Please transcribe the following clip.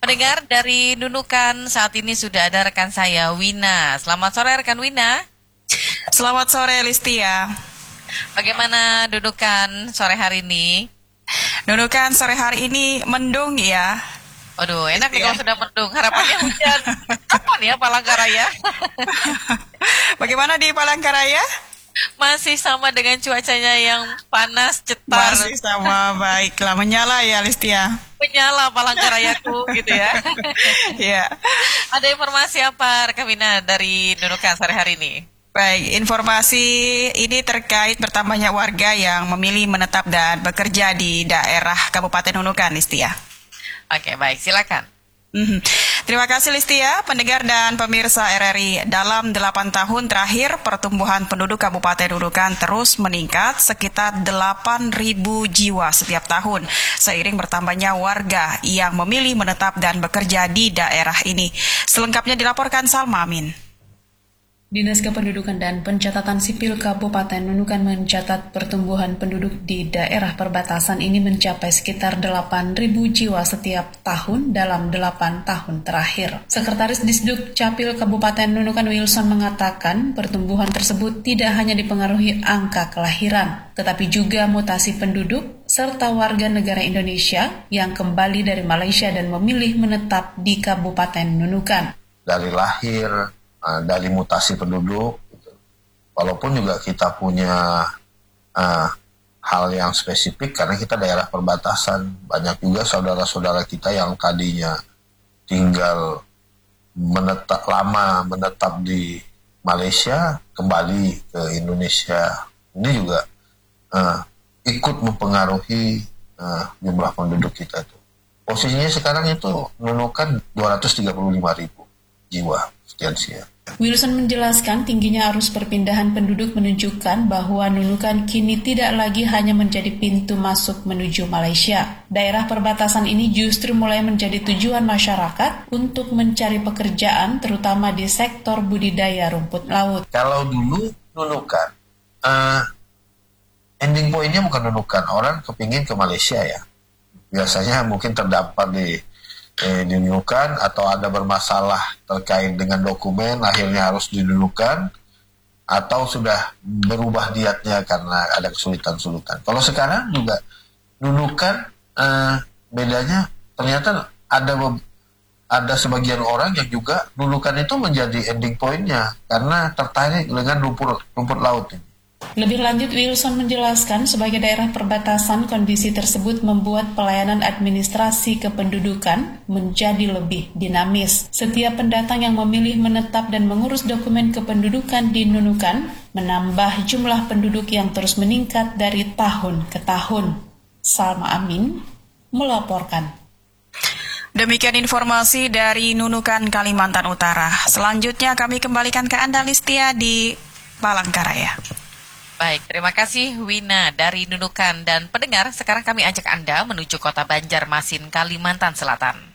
Pendengar dari Nunukan, saat ini sudah ada rekan saya, Wina. Selamat sore rekan Wina. Selamat sore Listia. Bagaimana Nunukan sore hari ini? Nunukan sore hari ini mendung ya. Aduh, enak nih kalau sudah mendung. Harapannya hujan. Kapan ya Palangkaraya? Bagaimana di Palangkaraya? Masih sama dengan cuacanya yang panas, cetar. Masih sama, baiklah. Menyala ya Listia. Menyala Palangkarayaku gitu ya. Ya. Ada informasi apa rekan Wina dari Nunukan sore hari ini? Baik, informasi ini terkait bertambahnya warga yang memilih menetap dan bekerja di daerah Kabupaten Nunukan, Listia. Oke, baik, silakan. Terima kasih Listia, pendengar dan pemirsa RRI. Dalam 8 tahun terakhir, pertumbuhan penduduk Kabupaten Nunukan terus meningkat sekitar 8.000 jiwa setiap tahun, seiring bertambahnya warga yang memilih menetap dan bekerja di daerah ini. Selengkapnya dilaporkan Salma Amin. Dinas Kependudukan dan Pencatatan Sipil Kabupaten Nunukan mencatat pertumbuhan penduduk di daerah perbatasan ini mencapai sekitar 8.000 jiwa setiap tahun dalam 8 tahun terakhir. Sekretaris Disduk Capil Kabupaten Nunukan Wilson mengatakan pertumbuhan tersebut tidak hanya dipengaruhi angka kelahiran, tetapi juga mutasi penduduk serta warga negara Indonesia yang kembali dari Malaysia dan memilih menetap di Kabupaten Nunukan. Dari lahir, dari mutasi penduduk, walaupun juga kita punya hal yang spesifik karena kita daerah perbatasan, banyak juga saudara-saudara kita yang tadinya tinggal menetap di Malaysia kembali ke Indonesia. Ini juga ikut mempengaruhi jumlah penduduk kita itu. Posisinya sekarang itu Nunukan 235.000 jiwa. Wilson menjelaskan tingginya arus perpindahan penduduk menunjukkan bahwa Nunukan kini tidak lagi hanya menjadi pintu masuk menuju Malaysia. Daerah perbatasan ini justru mulai menjadi tujuan masyarakat untuk mencari pekerjaan terutama di sektor budidaya rumput laut. Kalau dulu Nunukan, ending point-nya bukan Nunukan, orang kepingin ke Malaysia ya. Biasanya mungkin terdapat di Nunukan atau ada bermasalah terkait dengan dokumen akhirnya harus dinunukan atau sudah berubah niatnya karena ada kesulitan-kesulitan. Kalau sekarang juga Nunukan bedanya ternyata ada sebagian orang yang juga Nunukan itu menjadi ending point-nya karena tertarik dengan rumput laut ini. Lebih lanjut, Wilson menjelaskan sebagai daerah perbatasan, kondisi tersebut membuat pelayanan administrasi kependudukan menjadi lebih dinamis. Setiap pendatang yang memilih menetap dan mengurus dokumen kependudukan di Nunukan menambah jumlah penduduk yang terus meningkat dari tahun ke tahun. Salma Amin melaporkan. Demikian informasi dari Nunukan, Kalimantan Utara. Selanjutnya kami kembalikan ke Anda Listia di Palangkaraya. Baik, terima kasih Wina dari Nunukan. Dan pendengar, sekarang kami ajak Anda menuju kota Banjarmasin, Kalimantan Selatan.